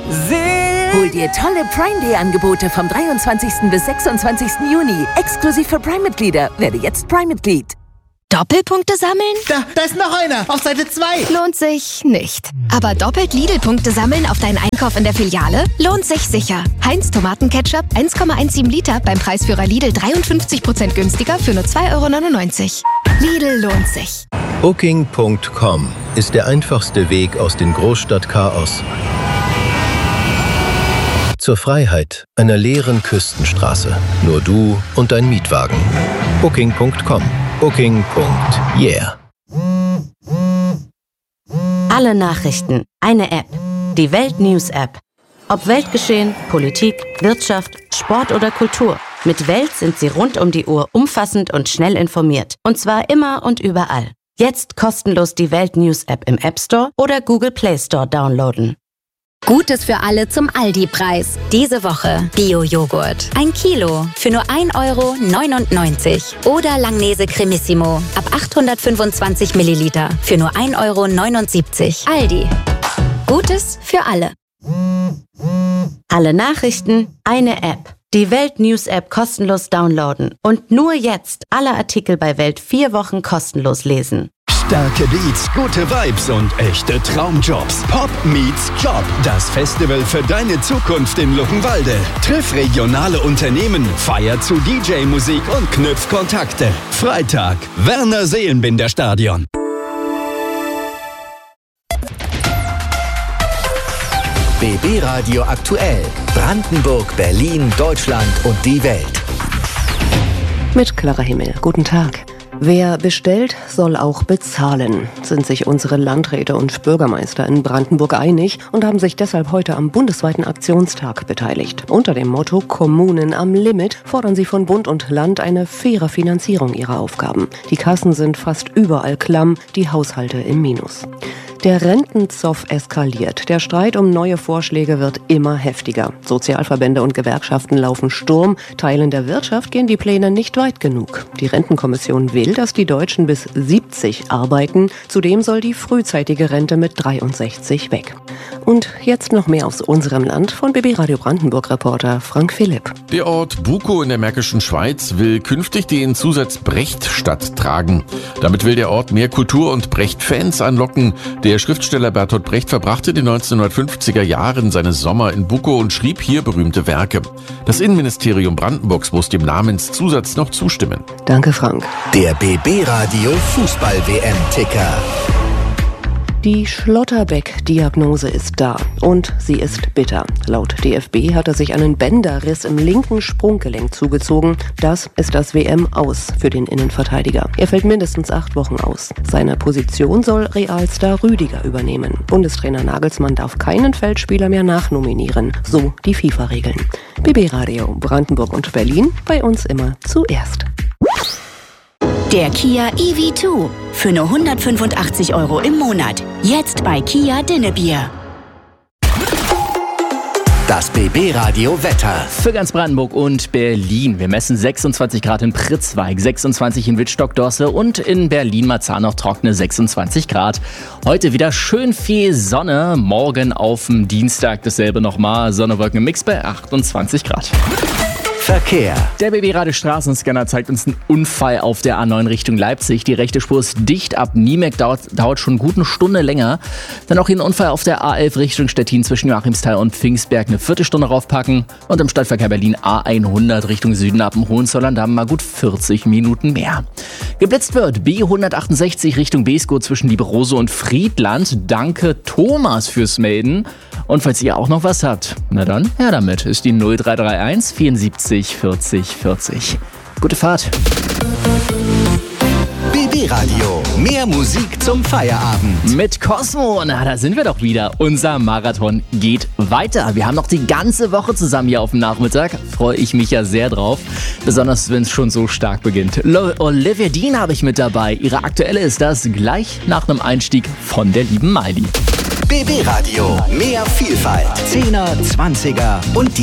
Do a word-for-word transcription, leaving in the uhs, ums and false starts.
Hol dir tolle Prime Day Angebote vom dreiundzwanzigsten bis sechsundzwanzigsten Juni. Exklusiv für Prime-Mitglieder. Werde jetzt Prime-Mitglied. Doppelpunkte sammeln? Da, da ist noch einer. Auf Seite zwei. Lohnt sich nicht. Aber doppelt Lidl-Punkte sammeln auf deinen Einkauf in der Filiale? Lohnt sich sicher. Heinz Tomatenketchup eins Komma siebzehn Liter beim Preisführer Lidl dreiundfünfzig Prozent günstiger für nur zwei Euro neunundneunzig. Lidl lohnt sich. Booking Punkt com ist der einfachste Weg aus dem Großstadtchaos zur Freiheit einer leeren Küstenstraße. Nur du und dein Mietwagen. Booking Punkt com. Booking. Yeah. Alle Nachrichten, eine App. Die Welt News App. Ob Weltgeschehen, Politik, Wirtschaft, Sport oder Kultur. Mit Welt sind Sie rund um die Uhr umfassend und schnell informiert. Und zwar immer und überall. Jetzt kostenlos die Welt News App im App Store oder Google Play Store downloaden. Gutes für alle zum Aldi-Preis. Diese Woche Bio-Joghurt. Ein Kilo für nur ein Euro neunundneunzig. Oder Langnese Cremissimo ab achthundertfünfundzwanzig Milliliter für nur ein Euro neunundsiebzig. Aldi. Gutes für alle. Alle Nachrichten, eine App. Die Welt News App kostenlos downloaden. Und nur jetzt alle Artikel bei Welt vier Wochen kostenlos lesen. Starke Beats, gute Vibes und echte Traumjobs. Pop meets Job. Das Festival für deine Zukunft in Luckenwalde. Triff regionale Unternehmen, feier zu D J-Musik und knüpf Kontakte. Freitag, Werner Seelenbinder Stadion. B B Radio aktuell. Brandenburg, Berlin, Deutschland und die Welt. Mit Clara Himmel. Guten Tag. Wer bestellt, soll auch bezahlen, sind sich unsere Landräte und Bürgermeister in Brandenburg einig und haben sich deshalb heute am bundesweiten Aktionstag beteiligt. Unter dem Motto Kommunen am Limit fordern sie von Bund und Land eine faire Finanzierung ihrer Aufgaben. Die Kassen sind fast überall klamm, die Haushalte im Minus. Der Rentenzoff eskaliert. Der Streit um neue Vorschläge wird immer heftiger. Sozialverbände und Gewerkschaften laufen Sturm. Teilen der Wirtschaft gehen die Pläne nicht weit genug. Die Rentenkommission will, dass die Deutschen bis siebzig arbeiten. Zudem soll die frühzeitige Rente mit dreiundsechzig weg. Und jetzt noch mehr aus unserem Land von B B Radio Brandenburg-Reporter Frank Philipp. Der Ort Bukow in der Märkischen Schweiz will künftig den Zusatz Brechtstadt tragen. Damit will der Ort mehr Kultur- und Brecht-Fans anlocken. Der Schriftsteller Bertolt Brecht verbrachte in den neunzehnhundertfünfziger Jahren seine Sommer in Bukow und schrieb hier berühmte Werke. Das Innenministerium Brandenburgs muss dem Namenszusatz noch zustimmen. Danke, Frank. Der B B Radio Fußball-W M-Ticker. Die Schlotterbeck-Diagnose ist da und sie ist bitter. Laut D F B hat er sich einen Bänderriss im linken Sprunggelenk zugezogen. Das ist das W M-Aus für den Innenverteidiger. Er fällt mindestens acht Wochen aus. Seine Position soll Realstar Rüdiger übernehmen. Bundestrainer Nagelsmann darf keinen Feldspieler mehr nachnominieren. So die FIFA-Regeln. B B Radio Brandenburg und Berlin, bei uns immer zuerst. Der Kia E V zwei für nur hundertfünfundachtzig Euro im Monat. Jetzt bei Kia Dinnebier. Das B B Radio Wetter. Für ganz Brandenburg und Berlin. Wir messen sechsundzwanzig Grad in Pritzweig, sechsundzwanzig in Wittstock-Dorse und in Berlin-Marzahn noch trockene sechsundzwanzig Grad. Heute wieder schön viel Sonne. Morgen auf dem Dienstag dasselbe nochmal. Sonne-Wolken-Mix bei achtundzwanzig Grad. Verkehr. Der B B Radio Straßenscanner zeigt uns einen Unfall auf der A neun Richtung Leipzig. Die rechte Spur ist dicht. Ab Niemek dauert, dauert schon gut eine Stunde länger. Dann auch hier ein Unfall auf der A elf Richtung Stettin zwischen Joachimsthal und Pfingstberg. Eine Viertelstunde raufpacken. Und im Stadtverkehr Berlin A hundert Richtung Süden ab dem Hohenzollern. Da haben wir mal gut vierzig Minuten mehr. Geblitzt wird B hundertachtundsechzig Richtung Beeskow zwischen Lieberose und Friedland. Danke Thomas fürs Melden. Und falls ihr auch noch was habt, na dann, her damit. Ist die null drei drei eins vierundsiebzig vierzig vierzig. Gute Fahrt. B B Radio. Mehr Musik zum Feierabend. Mit Cosmo. Na, da sind wir doch wieder. Unser Marathon geht weiter. Wir haben noch die ganze Woche zusammen hier auf dem Nachmittag. Freue ich mich ja sehr drauf. Besonders, wenn es schon so stark beginnt. Olivia Dean habe ich mit dabei. Ihre aktuelle ist das gleich nach einem Einstieg von der lieben Miley. B B Radio. Mehr Vielfalt. Zehner, Zwanziger und die